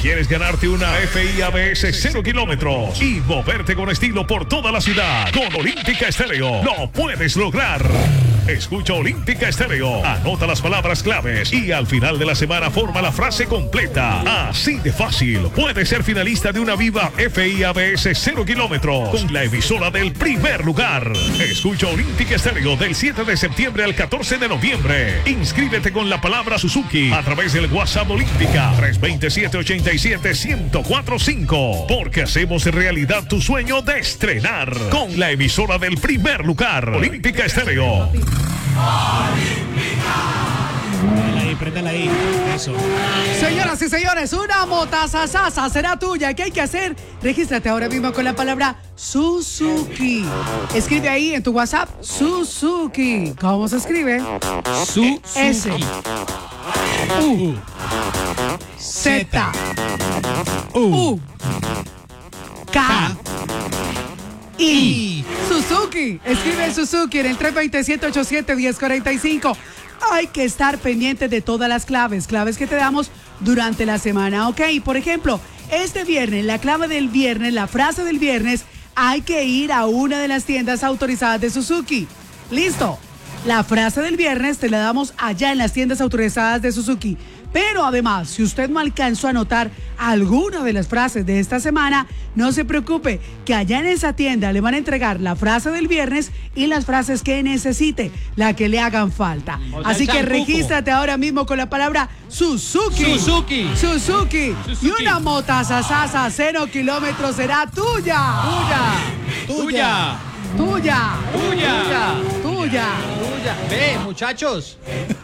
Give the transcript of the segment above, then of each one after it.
¿Quieres ganarte una FIABS 0 kilómetros y moverte con estilo por toda la ciudad? Con Olímpica Estéreo lo puedes lograr. Escucha Olímpica Estéreo, anota las palabras claves y al final de la semana forma la frase completa. Así de fácil, puedes ser finalista de una Viva FIABS 0 kilómetros con la emisora del primer lugar. Escucha Olímpica Estéreo del 7 de septiembre al 14 de noviembre. Inscríbete con la palabra Suzuki a través del WhatsApp Olímpica 327-877-1045, porque hacemos realidad tu sueño de estrenar con la emisora del primer lugar. Olímpica Estéreo. Préndala ahí, eso. Señoras y señores, una motasasasa será tuya. ¿Qué hay que hacer? Regístrate ahora mismo con la palabra Suzuki. Escribe ahí en tu WhatsApp Suzuki. ¿Cómo se escribe? S U Z U K I. Suzuki. Escribe Suzuki en el 327-87-1045. Hay que estar pendiente de todas las claves que te damos durante la semana, ¿ok? Por ejemplo, este viernes, la clave del viernes, la frase del viernes, hay que ir a una de las tiendas autorizadas de Suzuki. ¿Listo? La frase del viernes te la damos allá en las tiendas autorizadas de Suzuki. Pero además, si usted no alcanzó a anotar alguna de las frases de esta semana, no se preocupe, que allá en esa tienda le van a entregar la frase del viernes y las frases que necesite, la que le hagan falta. Así que regístrate ahora mismo con la palabra Suzuki. Suzuki. Suzuki. Y una motasasasa 0 kilómetros será tuya. Tuya. Tuya. Tuya. Tuya. Ve, muchachos.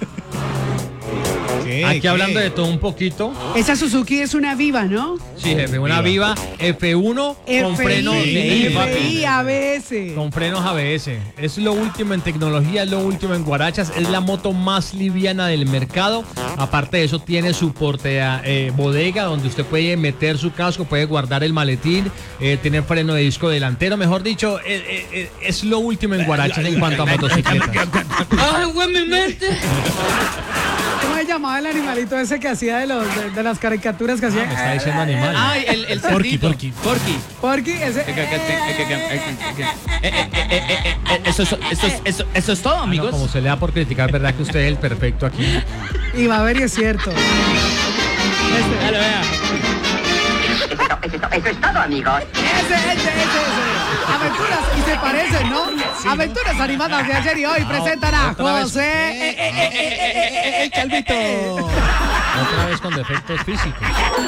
¿Qué? Aquí ¿Qué? hablando de todo un poquito. Esa Suzuki es una Viva, ¿no? Sí, jefe, una Viva F1 con frenos de FI, ABS. con frenos ABS. Es lo último en tecnología, es lo último en guarachas. Es la moto más liviana del mercado. Aparte de eso, tiene su bodega donde usted puede meter su casco, puede guardar el maletín, tiene freno de disco delantero. Mejor dicho, es lo último en guarachas en cuanto a motocicletas. ¡Ay, güey, mi mente! ¿Cómo se llamaba el animalito ese que hacía de las caricaturas que hacía? Me está diciendo animal. ¡Ay, el cerdito! Porky. Porky, ese. Eso es todo, Ah, no, amigos. como se le da por criticar, ¿verdad que usted es el perfecto aquí? Y va a ver, y es cierto. Dale, vea. Eso es todo, amigos. Ese. Aventuras, y se parecen, ¿no? Aventuras animadas de ayer y hoy presentan a José. ¡El calvito! Otra vez con defectos físicos.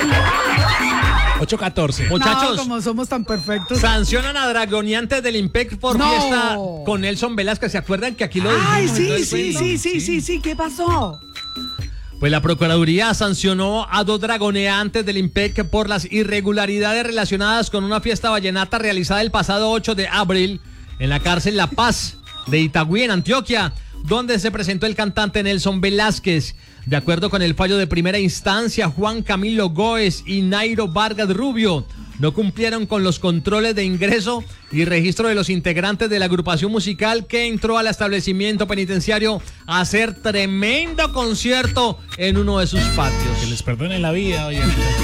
8-14. Muchachos, No, como somos tan perfectos. sancionan a dragoneantes del IMPEC por No. fiesta con Nelson Velázquez. ¿Se acuerdan que aquí lo dijimos? Ay, en todo el cuento? sí. ¿Qué pasó? Pues la Procuraduría sancionó a 2 dragoneantes del IMPEC por las irregularidades relacionadas con una fiesta vallenata realizada el pasado 8 de abril en la cárcel La Paz de Itagüí, en Antioquia, donde se presentó el cantante Nelson Velázquez. De acuerdo con el fallo de primera instancia, Juan Camilo Góez y Nairo Vargas Rubio no cumplieron con los controles de ingreso y registro de los integrantes de la agrupación musical que entró al establecimiento penitenciario a hacer tremendo concierto en uno de sus Que patios. les perdonen la vida, oye.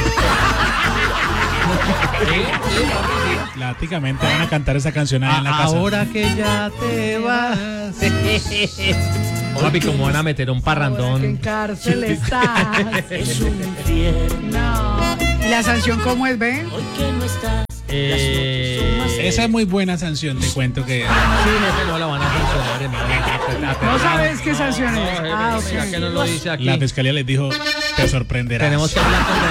Prácticamente van a cantar esa canción ahí en la casa. Ahora que ya te vas. Papi, como van a meter un Ahora que en parrandón. cárcel estás. Es un infierno. ¿Y la sanción cómo es, ven? Hoy que no estás. Esa es muy buena sanción, te cuento que. Sí, jefe, no la van a sancionar, hermano. No sabes qué sanción es. Ah, Ya ok. que no lo dice aquí. La fiscalía les dijo, te sorprenderás. Tenemos que hablar con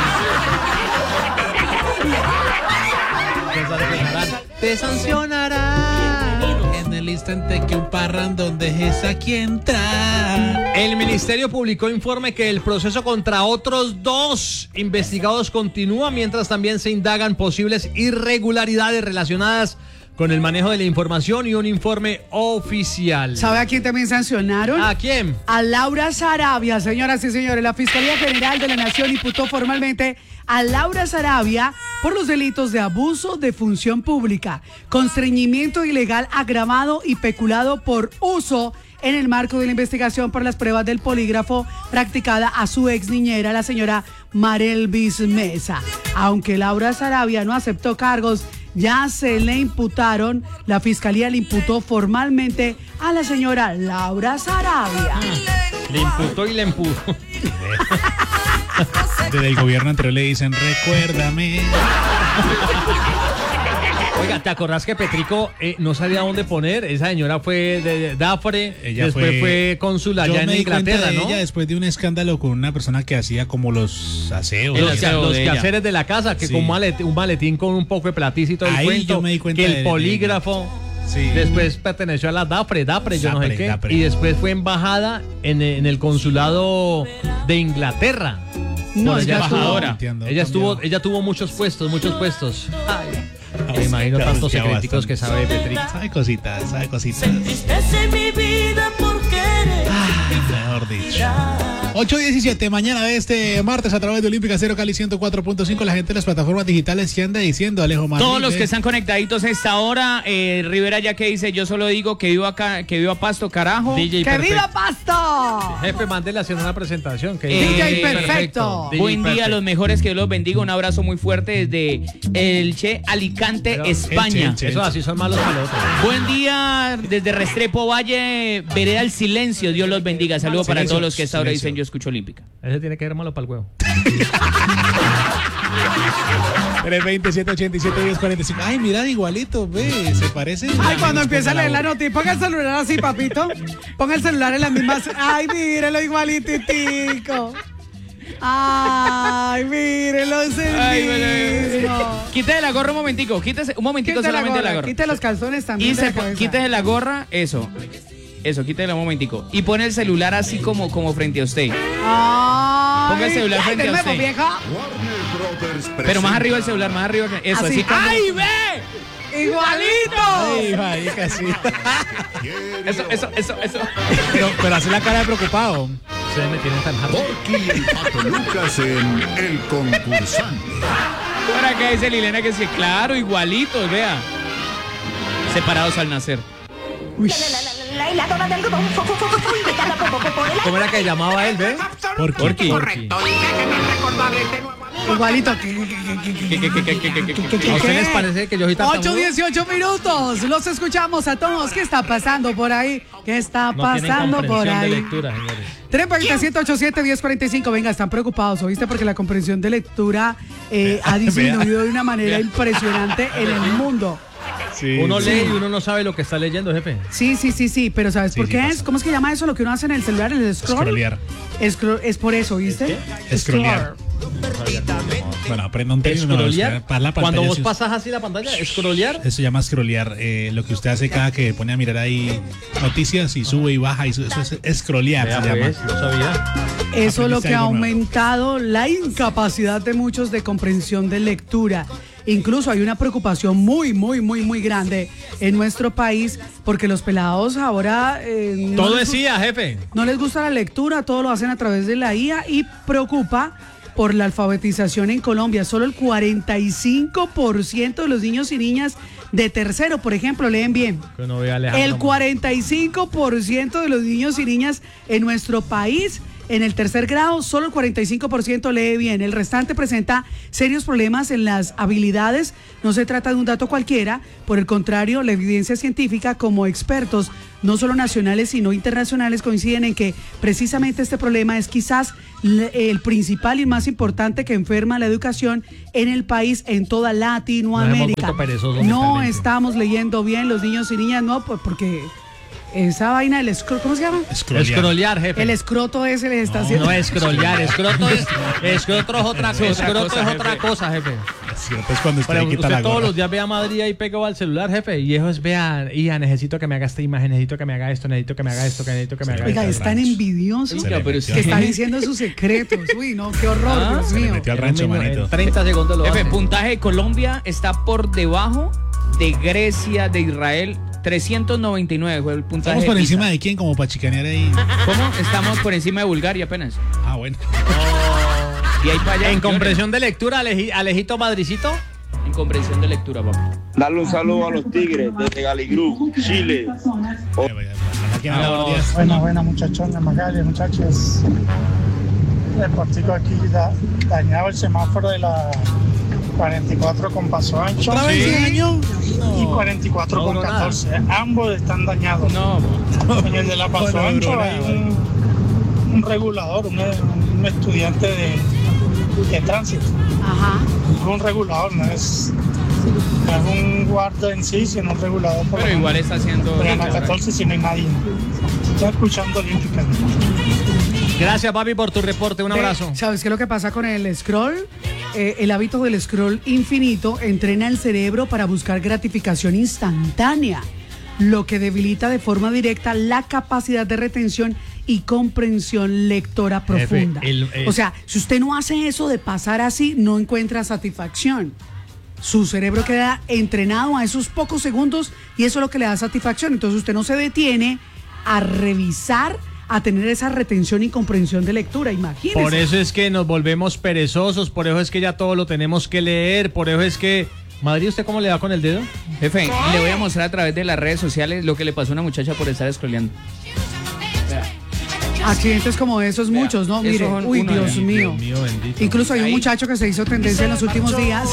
te sancionará en el instante que un parrandón dejes aquí entrar. El ministerio publicó informe que el proceso contra otros 2 investigados continúa, mientras también se indagan posibles irregularidades relacionadas con el manejo de la información y un informe oficial. ¿Sabe a quién también sancionaron? ¿A quién? A Laura Sarabia, señoras y señores. La Fiscalía General de la Nación imputó formalmente a Laura Sarabia por los delitos de abuso de función pública, constreñimiento ilegal agravado y peculado por uso en el marco de la investigación por las pruebas del polígrafo practicada a su ex niñera, la señora Marelvis Mesa. Aunque Laura Sarabia no aceptó cargos, ya se le imputaron, la fiscalía le imputó formalmente a la señora Laura Sarabia. Le imputó y le empujó. Desde el gobierno anterior le dicen, recuérdame. Oiga, ¿te acordás que Petrico no sabía dónde poner? Esa señora fue de Dafre, Ella después fue cónsul allá en Inglaterra, ¿no? Ella después de un escándalo con una persona que hacía como los aseos. Los aseo de ella. quehaceres de la casa, que Sí. con un maletín con un poco de platiz y todo el Ahí cuento, yo me di cuenta que de- el polígrafo Sí. después perteneció a la Dafre, yo no sé qué, Dapre. y después fue embajada en el consulado de Inglaterra. No, Por ella allá estuvo- embajadora. Entiendo, Ella tuvo muchos puestos. Me imagino Claro, tantos ya secreticos bastante. que sabe Petrico. Sabe cositas, sabe cositas. Entristece mi vida porque eres Mejor dicho. 8:17, mañana de este martes a través de Olímpica Cero Cali 104.5. La gente de las plataformas digitales, ¿qué anda diciendo, Alejo Madrid? Todos los que están conectaditos a esta hora, Rivera ya que dice, yo solo digo que viva acá, que viva Pasto, carajo. DJ ¡Que Perfecto. viva Pasto! Jefe, mándele haciendo una presentación. Que DJ Perfecto. DJ Buen día, Perfecto. los mejores, que Dios los bendiga. Un abrazo muy fuerte desde Elche, Alicante, Pero, España. Elche. Eso así son malos malotes. Buen día desde Restrepo Valle, Vereda El Silencio. Dios los bendiga. Saludos para Silencio, todos los que a esta hora silencio. dicen yo escucho Olímpica. Ese tiene que ver malo para el huevo. 327-87-1045. Ay, mira, igualito, ve, se parece. Ay, cuando empieza a leer la noticia, ponga el celular así, papito. Ponga el celular en las mismas. Ay, mírelo igualititico. Ay, mírelo, es el mismo. Quítese la gorra un momentico. Quítese un momentico Quítale la solamente la gorra, gorra. quite los calzones también. Y de la cabeza. quítese la gorra, eso. Eso, quítese un momentico. Y pone el celular así como frente a usted. Ay, Ponga el celular ay, frente de a nuevo, usted. vieja. Pero más arriba el celular, más arriba. Eso, Así. así. ¡Ay, ve! ¡Igualito! Ay, marica, sí. Eso. Pero hace la cara de preocupado. Ustedes me tienen tan harto. Porky y el Pato Lucas en El Concursante. Por acá dice Lilena que sí, claro, igualitos, vea. Separados al nacer. ¿Cómo era que llamaba él, ve? Porky. Igualito. ¿A ustedes les parece que yo soy tartamudo? 8:18 minutos. Los escuchamos a todos. ¿Qué está pasando por ahí? ¿Qué está No tienen pasando por comprensión de ahí? lectura, señores. 347-87-1045. Venga, están preocupados, ¿oíste? Porque la comprensión de lectura ha disminuido de una manera impresionante en el mundo. Sí. Uno lee y uno no sabe lo que está leyendo, jefe. Sí, pero ¿sabes Sí, por sí qué pasa. es? ¿Cómo es que llama eso lo que uno hace en el celular, el scroll? Scrollear. Es por eso, ¿viste? Scrollear. Bueno, aprenda un término. ¿Scrollear? Para la Cuando pantalla, vos sí. pasas así la pantalla, ¿scrollear? Eso se llama scrollear. Lo que usted hace cada que pone a mirar ahí noticias y sube y baja. Eso es scrollear. Vea, Se llama. pues, no sabía. Eso es lo que ha algo nuevo. aumentado la incapacidad de muchos de comprensión de lectura. Incluso hay una preocupación muy grande en nuestro país porque los pelados ahora Todo les decía, jefe. no les gusta la lectura, todo lo hacen a través de la IA y preocupa por la alfabetización en Colombia. Solo el 45% de los niños y niñas de tercero, por ejemplo, leen bien. Que uno vea a Alejandro. El 45% de los niños y niñas en nuestro país, en el tercer grado, solo el 45% lee bien. El restante presenta serios problemas en las habilidades. No se trata de un dato cualquiera. Por el contrario, la evidencia científica, como expertos, no solo nacionales, sino internacionales, coinciden en que precisamente este problema es quizás el principal y más importante que enferma la educación en el país, en toda Latinoamérica. vuelto perezosos No mentalmente. estamos leyendo bien los niños y niñas, no, pues porque esa vaina del escroto, ¿cómo se llama? Scrollear. Scrollear, jefe. El escroto ese les está haciendo. No es scrollear, escroto es otra cosa, jefe. Es cierto, es cuando usted Pero le quita usted la todos gorra. los días ve a Madrid y pegó al celular, jefe. Y eso es, vea, hija, necesito que me haga esta imagen, necesito que me haga esto, necesito que me haga esto, necesito que me haga Oiga, esto. es tan envidioso Se le pero metió. que está diciendo sus secretos. Uy, no, qué horror, Dios Se le mío. metió al rancho, En manito. 30 segundos lo Jefe, hace. puntaje de Colombia está por debajo de Grecia, de Israel. 399 fue el puntaje. Estamos por de encima PISA. de quién, como para chicanear ahí. ¿Cómo? Estamos por encima de Bulgaria apenas. Ah, bueno. Y ahí para allá. En comprensión de lectura, Alejito Madricito. En comprensión de lectura, papá. Darle un saludo a los Tigres desde Galigrú, Chile. Vaya, vaya, vaya. Aquí en buenos días. Buena, muchachones, Magali, muchachos. Reportico aquí, dañado el semáforo de la 44 con paso ancho. ¿Otra vez se dañó? Y 44 con 14. Ambos están dañados. En el de la paso ancho hay un regulador, un estudiante de tránsito. Ajá. Un regulador, no es un guarda en sí, sino un regulador. Pero igual está haciendo... Pero en la 14 si no hay nadie. Está escuchando Olímpica. Gracias, papi, por tu reporte. Un abrazo. ¿Sabes qué es lo que pasa con el scroll? El hábito del scroll infinito entrena el cerebro para buscar gratificación instantánea, lo que debilita de forma directa la capacidad de retención y comprensión lectora profunda. O sea, si usted no hace eso de pasar así, no encuentra satisfacción. Su cerebro queda entrenado a esos pocos segundos y eso es lo que le da satisfacción. Entonces usted no se detiene a revisar, a tener esa retención y comprensión de lectura, imagínese. Por eso es que nos volvemos perezosos, por eso es que ya todo lo tenemos que leer, por eso es que... Madrid, ¿usted cómo le da con el dedo? Jefe, le voy a mostrar a través de las redes sociales lo que le pasó a una muchacha por estar scrolleando. Accidentes como esos muchos, ¿no? Mire, uy, Dios mío. Incluso hay un muchacho que se hizo tendencia en los últimos días.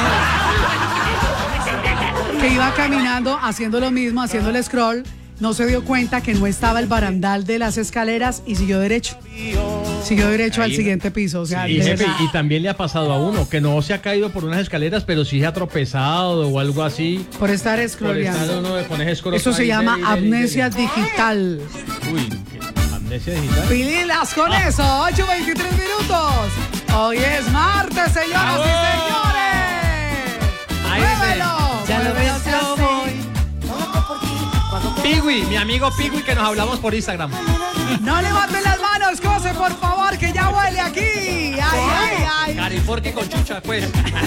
Que iba caminando, haciendo lo mismo, haciendo el scroll. No se dio cuenta que no estaba el barandal de las escaleras y siguió derecho. Siguió derecho al siguiente piso. O sea, y, jefe, y también le ha pasado a uno que no se ha caído por unas escaleras, pero sí se ha tropezado o algo así. Por estar scrolleando. Eso se llama amnesia digital. Uy, amnesia digital. Pililas con eso, 8:23 minutos. Hoy es martes, señoras y señores. ¡Muévelo! Ya lo veo, Pigui, mi amigo Pigui, que nos hablamos por Instagram. No levanten las manos, José, por favor, que ya huele aquí. Ay. Cariforque con chucha, pues.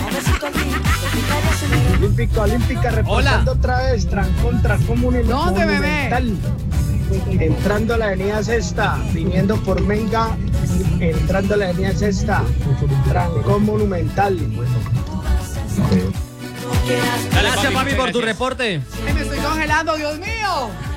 Olímpica, reportando otra vez, trancón monumental. ¿Dónde, bebé? Entrando a la avenida Sexta, viniendo por Menga, entrando a la avenida Sexta, trancón monumental. Gracias, papi, por tu reporte. Me estoy congelando, Dios mío.